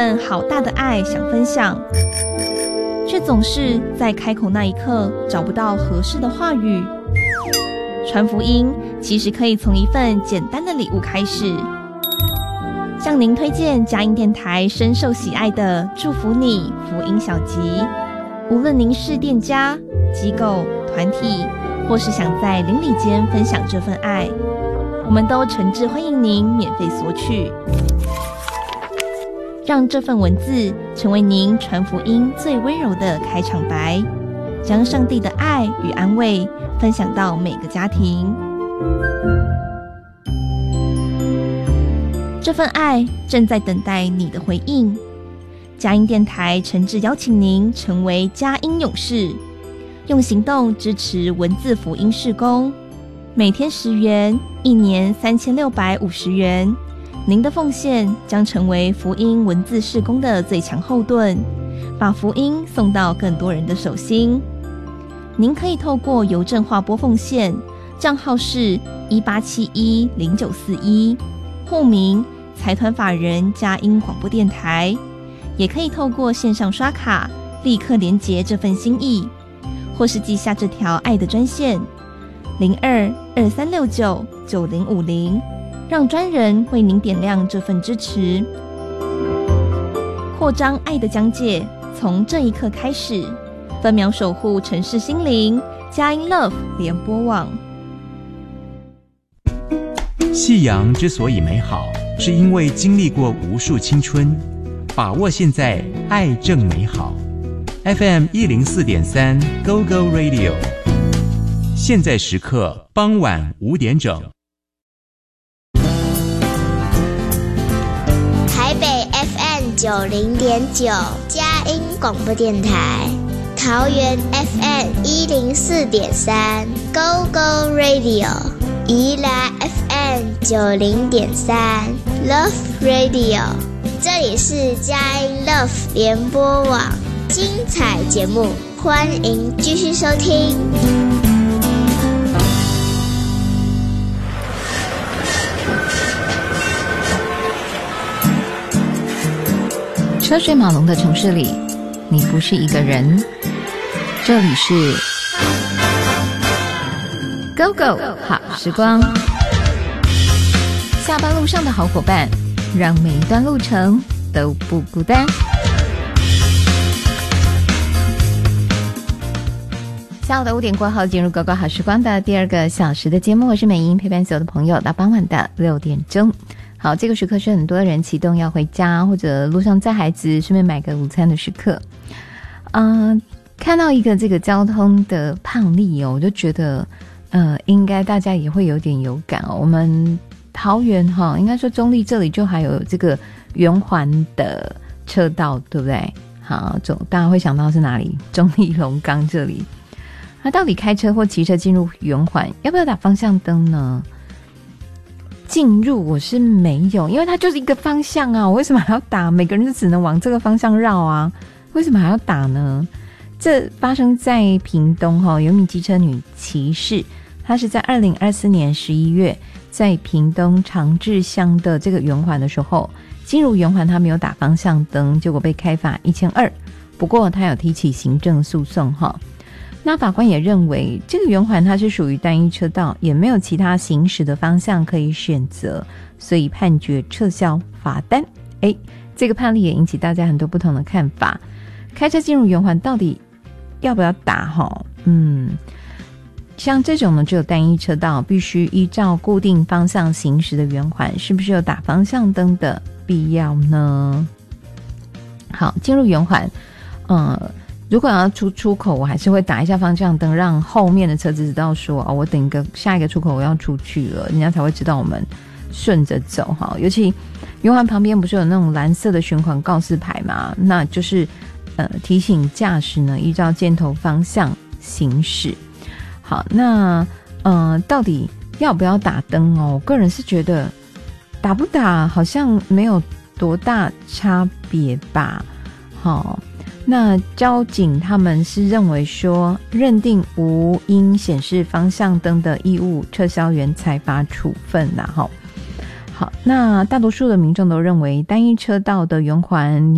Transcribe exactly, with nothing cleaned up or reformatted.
份好大的爱想分享，却总是在开口那一刻找不到合适的话语。传福音其实可以从一份简单的礼物开始。向您推荐佳音电台深受喜爱的祝福你福音小集，无论您是店家、机构、团体，或是想在邻里间分享这份爱，我们都诚挚欢迎您免费索取。让这份文字成为您传福音最温柔的开场白，将上帝的爱与安慰分享到每个家庭。这份爱正在等待你的回应。佳音电台诚挚邀请您成为佳音勇士，用行动支持文字福音事工。每天十元，一年三千六百五十元。您的奉献将成为福音文字事工的最强后盾，把福音送到更多人的手心。您可以透过邮政划拨奉献，账号是一八七一零九四一，户名财团法人佳音广播电台，也可以透过线上刷卡立刻连结这份心意，或是记下这条爱的专线零二二三六九九零五零，让专人为您点亮这份支持。扩张爱的疆界，从这一刻开始，分秒守护城市心灵，佳音 Love 联播网。 夕阳之所以美好，是因为经历过无数青春。把握现在，爱正美好。F M 一零四点三 Go Go Radio， 现在时刻傍晚五点整。 台北 F M 九零点九佳音广播电台，桃园 F M 一零四点三 Go Go Radio， 宜兰 F M 九零点三 Love Radio。这里是佳音 Love 联播网，精彩节目，欢迎继续收听。 车水马龙的城市里，你不是一个人。这里是 Go Go 好时光，下班路上的好伙伴，让每一段路程都不孤单。下午的五点过后，进入 Go Go 好时光的第二个小时的节目，我是美英，陪伴所有的朋友到傍晚的六点钟。好，这个时刻是很多人启动要回家或者路上载孩子顺便买个午餐的时刻。嗯、呃，看到一个这个交通的判例哦，我就觉得呃，应该大家也会有点有感哦。我们桃园哈，应该说中立这里就还有这个圆环的车道，对不对？好，总大家会想到是哪里？中立龙岗这里。那到底开车或骑车进入圆环，要不要打方向灯呢？进入我是没有，因为它就是一个方向啊，我为什么还要打？每个人就只能往这个方向绕啊，为什么还要打呢？这发生在屏东哈，有一名机车女骑士，她是在二零二四年十一月，在屏东长治乡的这个圆环的时候，进入圆环她没有打方向灯，结果被开罚一千二。不过她有提起行政诉讼哈。那法官也认为这个圆环它是属于单一车道，也没有其他行驶的方向可以选择，所以判决撤销罚单。诶，这个判例也引起大家很多不同的看法。开车进入圆环到底要不要打齁？嗯，像这种呢只有单一车道，必须依照固定方向行驶的圆环，是不是有打方向灯的必要呢？好，进入圆环，呃如果要出出口，我还是会打一下方向灯，让后面的车子知道说哦，我等一个下一个出口我要出去了，人家才会知道我们顺着走哈。尤其圆环旁边不是有那种蓝色的循环告示牌嘛，那就是呃提醒驾驶呢依照箭头方向行驶。好，那呃到底要不要打灯哦？我个人是觉得打不打好像没有多大差别吧。好。那交警他们是认为说，认定无应显示方向灯的义务，撤销原裁罚处分啦。好，那大多数的民众都认为，单一车道的圆环